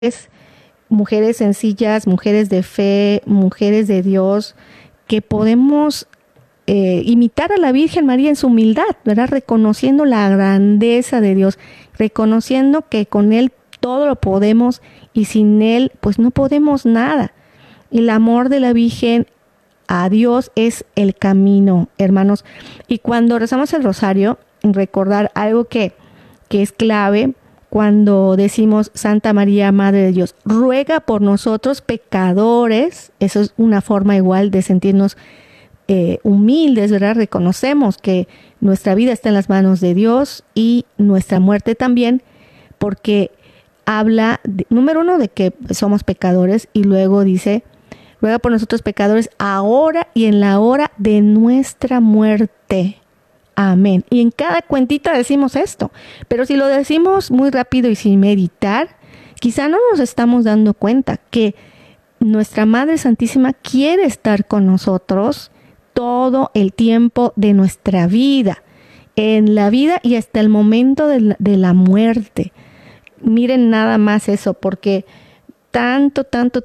mujeres sencillas, mujeres de fe, mujeres de Dios, que podemos imitar a la Virgen María en su humildad, ¿verdad? Reconociendo la grandeza de Dios, reconociendo que con Él todo lo podemos y sin Él pues no podemos nada. El amor de la Virgen a Dios es el camino, hermanos. Y cuando rezamos el rosario, recordar algo que es clave, cuando decimos Santa María, Madre de Dios, ruega por nosotros pecadores. Eso es una forma igual de sentirnos humildes, ¿verdad? Reconocemos que nuestra vida está en las manos de Dios y nuestra muerte también, porque habla, número uno, de que somos pecadores, y luego dice, ruega por nosotros pecadores ahora y en la hora de nuestra muerte. Amén. Y en cada cuentita decimos esto, pero si lo decimos muy rápido y sin meditar, quizá no nos estamos dando cuenta que nuestra Madre Santísima quiere estar con nosotros todo el tiempo de nuestra vida, en la vida y hasta el momento de la muerte. Miren nada más eso, porque tanto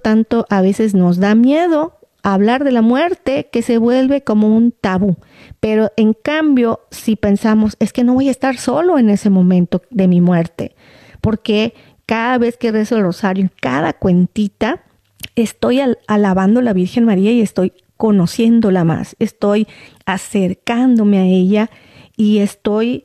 a veces nos da miedo hablar de la muerte, que se vuelve como un tabú. Pero en cambio, si pensamos, es que no voy a estar solo en ese momento de mi muerte, porque cada vez que rezo el rosario, en cada cuentita, estoy alabando a la Virgen María y estoy conociéndola más, estoy acercándome a ella y estoy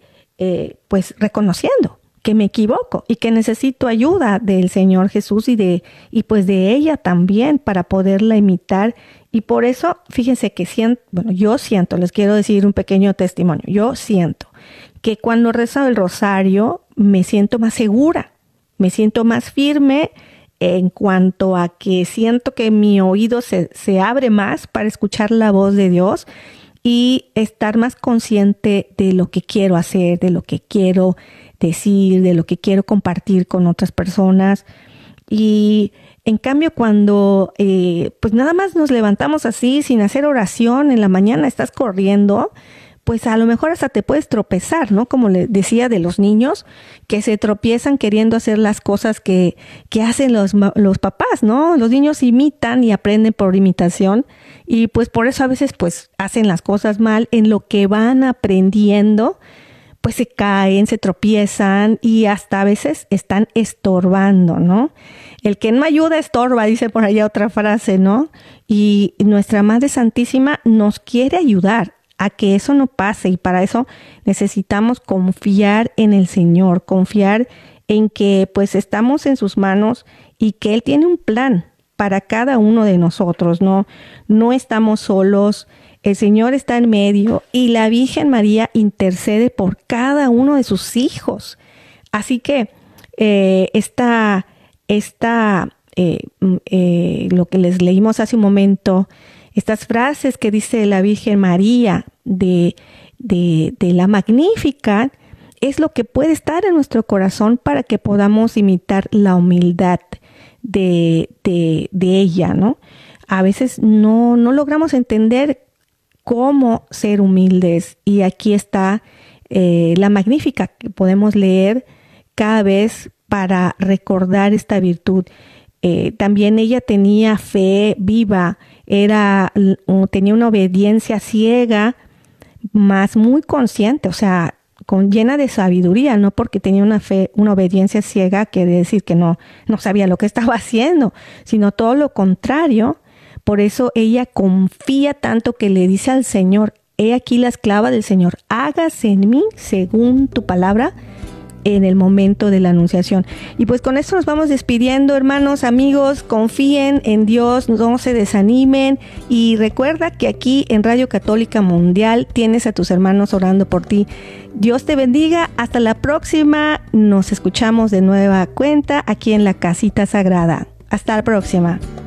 pues reconociendo que me equivoco y que necesito ayuda del Señor Jesús y pues de ella también para poderla imitar. Y por eso, fíjense que yo siento, les quiero decir un pequeño testimonio, yo siento que cuando rezo el rosario me siento más segura, me siento más firme en cuanto a que siento que mi oído se abre más para escuchar la voz de Dios y estar más consciente de lo que quiero hacer, de lo que quiero decir, de lo que quiero compartir con otras personas. Y en cambio, cuando pues nada más nos levantamos así, sin hacer oración en la mañana, estás corriendo, pues a lo mejor hasta te puedes tropezar, ¿no? Como le decía de los niños, que se tropiezan queriendo hacer las cosas que hacen los papás, ¿no? Los niños imitan y aprenden por imitación, y pues por eso a veces pues hacen las cosas mal. En lo que van aprendiendo, pues se caen, se tropiezan y hasta a veces están estorbando, ¿no? El que no ayuda estorba, dice por allá otra frase, ¿no? Y nuestra Madre Santísima nos quiere ayudar a que eso no pase, y para eso necesitamos confiar en el Señor, confiar en que pues estamos en sus manos y que Él tiene un plan para cada uno de nosotros, no estamos solos. El Señor está en medio y la Virgen María intercede por cada uno de sus hijos. Así que lo que les leímos hace un momento, estas frases que dice la Virgen María de la Magnífica, es lo que puede estar en nuestro corazón para que podamos imitar la humildad de ella, ¿no? A veces no logramos entender cómo ser humildes, y aquí está la Magnífica que podemos leer cada vez para recordar esta virtud. También ella tenía fe viva, tenía una obediencia ciega, más muy consciente, o sea, llena de sabiduría, no porque tenía una obediencia ciega quiere decir que no sabía lo que estaba haciendo, sino todo lo contrario. Por eso ella confía tanto que le dice al Señor, he aquí la esclava del Señor, hágase en mí según tu palabra, en el momento de la anunciación. Y pues con esto nos vamos despidiendo, hermanos, amigos. Confíen en Dios, no se desanimen, y recuerda que aquí en Radio Católica Mundial tienes a tus hermanos orando por ti. Dios te bendiga, hasta la próxima, nos escuchamos de nueva cuenta aquí en la Casita Sagrada. Hasta la próxima.